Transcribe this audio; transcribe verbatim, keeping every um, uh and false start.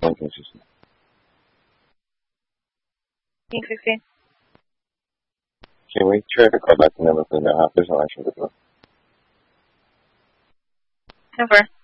nineteen sixty. nineteen sixty. Can we try to call back the number for the office? I'll actually look it up. Number.